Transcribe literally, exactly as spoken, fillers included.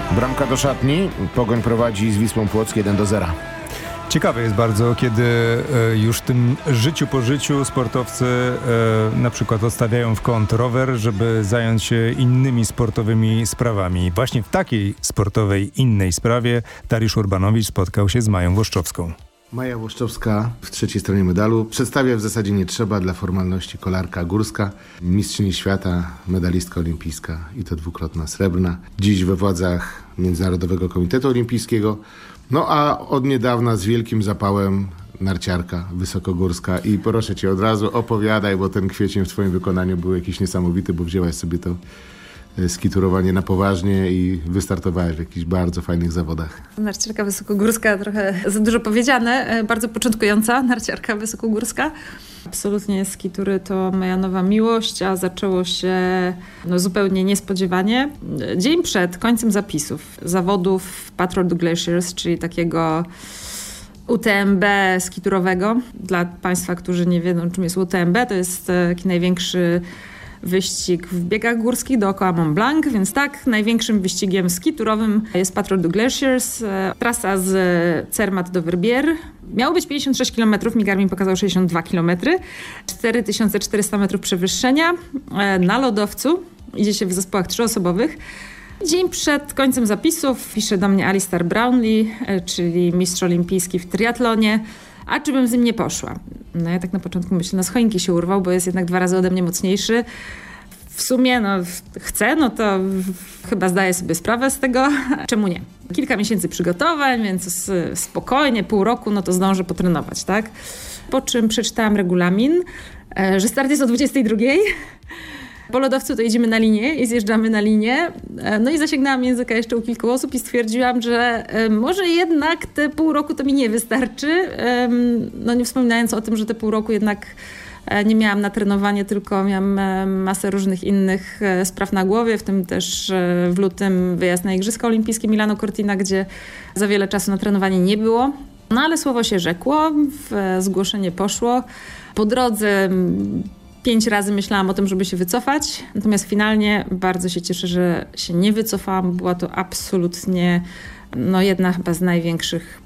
Bramka do szatni. Pogoń prowadzi z Wisłą Płock jeden do zera. Ciekawe jest bardzo, kiedy e, już w tym życiu po życiu sportowcy e, na przykład odstawiają w kąt rower, żeby zająć się innymi sportowymi sprawami. Właśnie w takiej sportowej innej sprawie Dariusz Urbanowicz spotkał się z Mają Włoszczowską. Maja Włoszczowska w trzeciej stronie medalu. Przedstawia w zasadzie nie trzeba, dla formalności kolarka górska, mistrzyni świata, medalistka olimpijska i to dwukrotna srebrna. Dziś we władzach Międzynarodowego Komitetu Olimpijskiego. No a od niedawna z wielkim zapałem narciarka wysokogórska. I proszę cię, od razu opowiadaj, bo ten kwiecień w twoim wykonaniu był jakiś niesamowity, bo wzięłaś sobie to skiturowanie na poważnie i wystartowałeś w jakichś bardzo fajnych zawodach. Narciarka wysokogórska, trochę za dużo powiedziane, bardzo początkująca narciarka wysokogórska. Absolutnie skitury to moja nowa miłość, a zaczęło się no, zupełnie niespodziewanie. Dzień przed końcem zapisów zawodów Patrol du Glaciers, czyli takiego U T M B skiturowego. Dla Państwa, którzy nie wiedzą, czym jest U T M B, to jest taki największy wyścig w biegach górskich dookoła Mont Blanc, więc tak, największym wyścigiem skiturowym jest Patrol du Glaciers. Trasa z Zermatt do Verbier. Miało być pięćdziesiąt sześć kilometrów, mi Garmin pokazał sześćdziesiąt dwa kilometry. cztery tysiące czterysta metrów przewyższenia na lodowcu. Idzie się w zespołach trzyosobowych. Dzień przed końcem zapisów pisze do mnie Alistair Brownlee, czyli mistrz olimpijski w triatlonie. A czy bym z nim nie poszła? No ja tak na początku myślę, no z choinki się urwał, bo jest jednak dwa razy ode mnie mocniejszy. W sumie no chcę, no to chyba zdaję sobie sprawę z tego. Czemu nie? Kilka miesięcy przygotowań, więc spokojnie, pół roku, no to zdążę potrenować, tak? Po czym przeczytałam regulamin, że start jest o dwudziestej drugiej. Po lodowcu to idziemy na linię i zjeżdżamy na linię. No i zasięgnęłam języka jeszcze u kilku osób i stwierdziłam, że może jednak te pół roku to mi nie wystarczy. No nie wspominając o tym, że te pół roku jednak nie miałam na trenowanie, tylko miałam masę różnych innych spraw na głowie, w tym też w lutym wyjazd na Igrzyska Olimpijskie Milano Cortina, gdzie za wiele czasu na trenowanie nie było. No ale słowo się rzekło, zgłoszenie poszło. Po drodze Pięć razy myślałam o tym, żeby się wycofać, natomiast finalnie bardzo się cieszę, że się nie wycofałam. Była to absolutnie no, jedna chyba z największych